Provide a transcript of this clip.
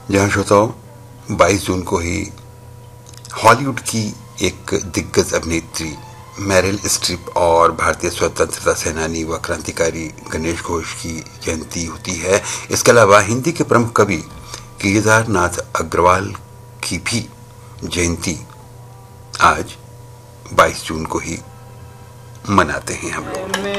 जहां श्रोताओं 22 जून को ही हॉलीवुड की एक दिग्गज अभिनेत्री मैरिल स्ट्रीप और भारतीय स्वतंत्रता सेनानी व क्रांतिकारी गणेश घोष की जयंती होती है। इसके अलावा हिंदी के प्रमुख कवि केदारनाथ अग्रवाल की भी जयंती आज 22 जून को ही मनाते हैं हम लोग।